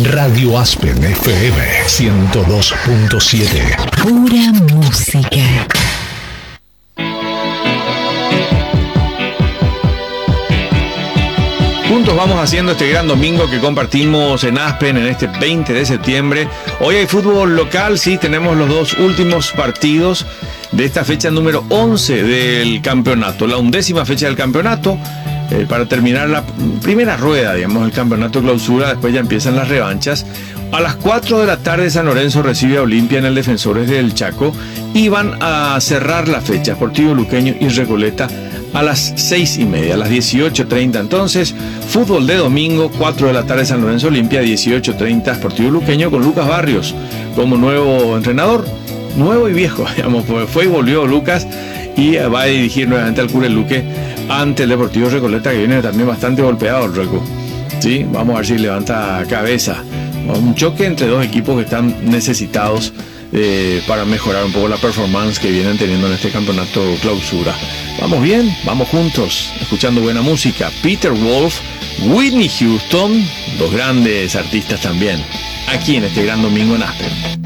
Radio Aspen FM 102.7. Pura música. Juntos vamos haciendo este gran domingo que compartimos en Aspen en este 20 de septiembre. Hoy hay fútbol local, sí, tenemos los dos últimos partidos de esta fecha número 11 del campeonato, la 11ª fecha del campeonato, para terminar la primera rueda, digamos, del campeonato clausura. Después ya empiezan las revanchas. A las 4 de la tarde San Lorenzo recibe a Olimpia en el Defensores del Chaco y van a cerrar la fecha Sportivo Luqueño y Recoleta a las 6:30, a las 18:30. Entonces, fútbol de domingo, 4 de la tarde San Lorenzo Olimpia, 18:30 Sportivo Luqueño, con Lucas Barrios como nuevo entrenador, nuevo y viejo, digamos, pues fue y volvió Lucas y va a dirigir nuevamente al Cureluque ante el Deportivo Recoleta, que viene también bastante golpeado el Reco. Sí, vamos a ver si levanta cabeza. Un choque entre dos equipos que están necesitados para mejorar un poco la performance que vienen teniendo en este campeonato clausura. Vamos bien, vamos juntos, escuchando buena música. Peter Wolf, Whitney Houston, dos grandes artistas también, aquí en este gran domingo en Aspen.